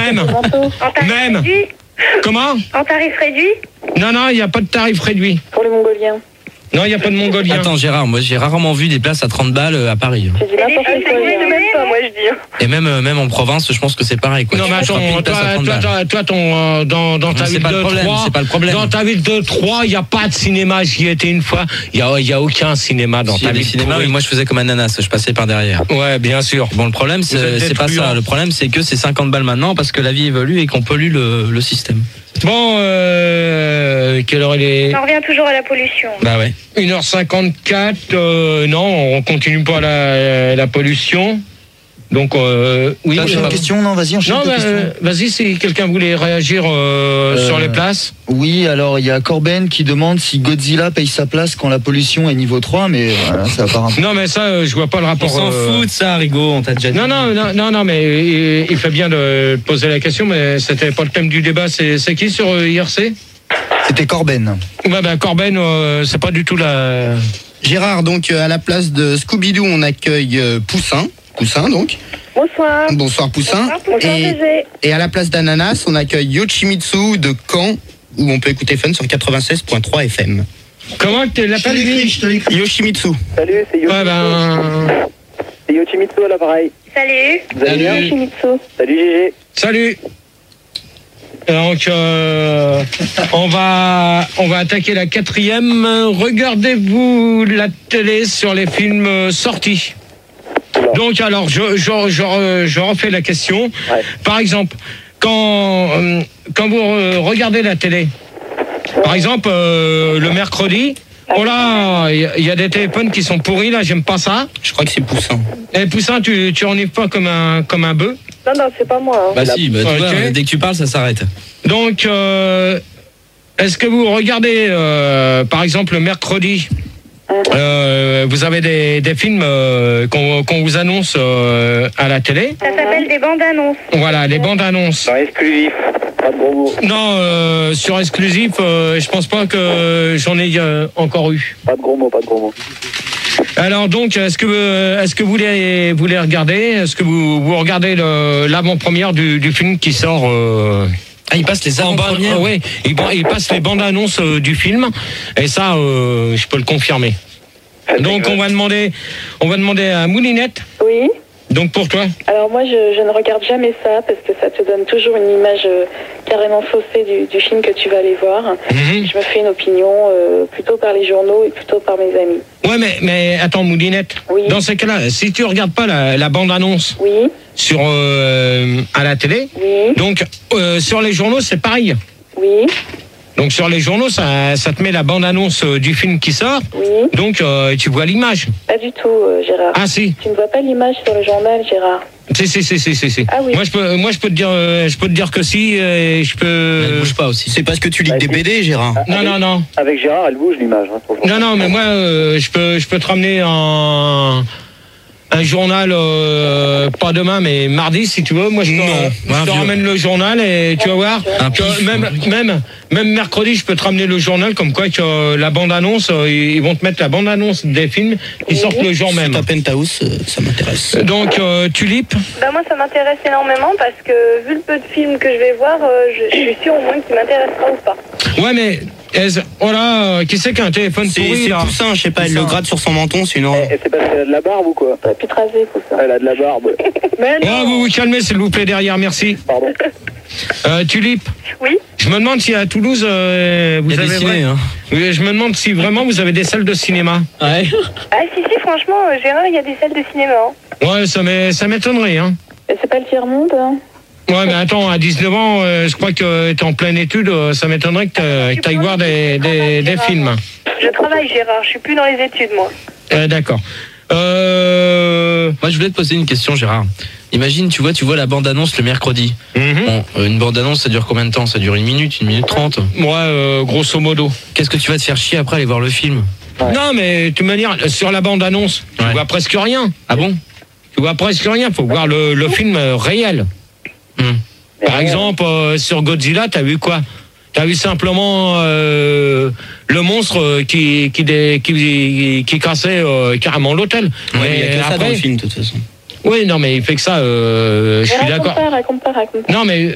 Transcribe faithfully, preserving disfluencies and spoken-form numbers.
Même. En tarif Même. réduit Comment? En tarif réduit Non, non, il n'y a pas de tarif réduit. pour les Mongoliens. Non, il n'y a pas de Mongolien. Attends Gérard, moi j'ai rarement vu des places à trente balles euh, à Paris. J'ai dit n'importe quoi. Je même pas, moi je dis. Et même, euh, même en province, je pense que c'est pareil. Quoi. Non, Tu mais trouveras attends, plus une toi, place à trente toi, balles. toi, toi, ton, euh, dans, dans ta Non, c'est ville pas le de problème, Troyes, c'est pas le problème. dans ta ville de Troyes, il n'y a pas de cinéma. J'y étais une fois. Il n'y a, il y a aucun cinéma dans Si, il y ta a des ville. cinémas, mais moi je faisais comme ananas, je passais par derrière. Ouais, bien sûr. Bon, le problème, Vous êtes c'est des c'est pas truands. ça. Le problème, c'est que c'est cinquante balles maintenant parce que la vie évolue et qu'on pollue le, le système. Bon, euh, quelle heure il est? On revient toujours à la pollution. Bah ouais. une heure cinquante-quatre, euh, non, on continue pas la, la pollution. Donc, euh, oui. T'as euh, une question? Non, vas-y, enchaîne non, ta bah, question. euh, vas-y, si quelqu'un voulait réagir euh, Euh, sur les places. Oui, alors il y a Corben qui demande si Godzilla paye sa place quand la pollution est niveau trois, mais voilà, ça va pas rappeler. Non, mais ça, euh, je vois pas le On rapport. s'en euh, fout de ça, Rigaud, on t'a déjà dit. Non, non, non, non, non, mais il, il fait bien de poser la question, mais c'était pas le thème du débat. C'est c'est qui sur euh, I R C? C'était Corben. Ouais, ben Corben, euh, c'est pas du tout la. Gérard, donc euh, à la place de Scooby-Doo, on accueille euh, Poussin. Poussin, donc. Bonsoir. Bonsoir, Poussin. Bonsoir, Et, Gégé. et à la place d'Ananas, on accueille Yoshimitsu de Caen, où on peut écouter Fun sur quatre-vingt-seize virgule trois F M. Comment tu l'appelles, lui? Yoshimitsu. Salut, c'est Yoshimitsu. Ouais, ben. C'est Yoshimitsu à l'appareil. Salut. Vous allez bien? Yoshimitsu. Salut Gégé. Salut. Donc, euh, on va, on va attaquer la quatrième. Regardez-vous la télé sur les films euh, sortis. Donc, alors, je, je, je, je refais la question. Ouais. Par exemple, quand, euh, quand vous euh, regardez la télé, par exemple, euh, le mercredi, oh là, il y, y a des téléphones qui sont pourris, là, j'aime pas ça. Je crois que c'est Poussin. Et Poussin, tu, tu ennives pas comme un, comme un bœuf. Non, non, c'est pas moi. Hein. Bah si, bah, tu Ok. vois, dès que tu parles, ça s'arrête. Donc, euh, est-ce que vous regardez, euh, par exemple, le mercredi, euh, vous avez des, des films euh, qu'on qu'on vous annonce euh, à la télé? Ça s'appelle des bandes annonces. Voilà, les bandes annonces. C'est exclusif. Pas de gros mots. Non, euh, sur exclusif, euh, je pense pas que j'en ai euh, encore eu. Pas de gros mots, pas de gros mots. Alors donc, est-ce que euh, est-ce que vous les vous les regardez? Est-ce que vous vous regardez le- l'avant-première du, du film qui sort? Euh, Ah, il passe les en bande, avant-premières. euh, oui, il, il passe les bandes annonces euh, du film et ça, euh, je peux le confirmer. Donc on va demander, on va demander à Moulinette. Oui. Donc pour toi. Alors moi, je, je ne regarde jamais ça parce que ça te donne toujours une image euh, carrément faussée du, du film que tu vas aller voir. Mhm. Je me fais une opinion euh, plutôt par les journaux et plutôt par mes amis. Ouais, mais mais attends, Moulinette. Oui. Dans ces cas-là, si tu regardes pas la, la bande annonce Oui, sur euh, à la télé, oui, donc euh, sur les journaux c'est pareil. oui, Donc sur les journaux, ça, ça te met la bande annonce euh, du film qui sort. oui. Donc euh, tu vois l'image. Pas du tout, euh, Gérard. Ah si. Tu ne vois pas l'image sur le journal, Gérard. Si si si si si. si. Ah oui. Moi je peux moi je peux te dire euh, je peux te dire que si euh, je Elle peux. bouge pas aussi. C'est parce que tu lis des B D, Gérard. Non non non. Avec Gérard, elle bouge l'image. Hein, sur le Non, non, mais moi, euh, je peux, je peux te ramener un, un journal, euh, pas demain, mais mardi, si tu veux. Moi, je te, Non, je un te vieux. ramène le journal et tu vas voir. Un que pif. même, même, même mercredi, je peux te ramener le journal, comme quoi que euh, la bande-annonce, euh, ils vont te mettre la bande-annonce des films qui sortent le jour même. Ta Penthouse, euh, ça m'intéresse. Donc, euh, Tulipe, Bah moi ça m'intéresse énormément parce que vu le peu de films que je vais voir, euh, je, je suis sûre au moins qu'il m'intéressera ou pas. ouais, mais, est-ce- oh là, euh, qui c'est qui a un téléphone C'est pourri, c'est là? Poussin, je sais pas, elle Poussin. le gratte sur son menton, c'est une horreur. Et c'est parce qu'elle a de la barbe ou quoi? T'aurais pu te raser pour ça. Elle a de la barbe. Mais Oh, vous vous calmez, s'il vous plaît, derrière, merci. Pardon. Euh, Tulipe, oui. je me demande si à Toulouse, euh, vous Il y a des avez... ciné, hein. Oui, je me demande si vraiment vous avez des salles de cinéma. Ouais. Ah si si franchement euh, Gérard il y a des salles de cinéma. Hein. Ouais, ça m'é- ça m'étonnerait, hein. Et c'est pas le tiers-monde, hein. Ouais, mais attends, à dix-neuf ans, euh, je crois que t'es en pleine étude, euh, ça m'étonnerait que t'a- que t'ailles voir des, des, des films. Je travaille Gérard, je suis plus dans les études moi. Euh, D'accord. Euh... Moi, je voulais te poser une question, Gérard. Imagine, tu vois, tu vois la bande-annonce le mercredi. mhm. Bon, euh, une bande-annonce, ça dure combien de temps? Ça dure une minute, une minute trente. Moi, euh, grosso modo. Qu'est-ce que tu vas te faire chier après à aller voir le film? Ouais. Non, mais de toute manière, sur la bande-annonce, tu Ouais. vois presque rien. Ah bon? Tu vois presque rien, faut voir le, le film euh, réel. Hmm. Par exemple, euh, sur Godzilla, t'as vu quoi? T'as vu simplement euh, le monstre euh, qui qui dé- qui, qui cassait euh, carrément l'hôtel. Ouais, mais il y a que ça dans après, le film, de toute façon. oui, non, mais il fait que ça. Euh, je Mais suis raconte d'accord. pas, raconte pas, raconte pas. Non, mais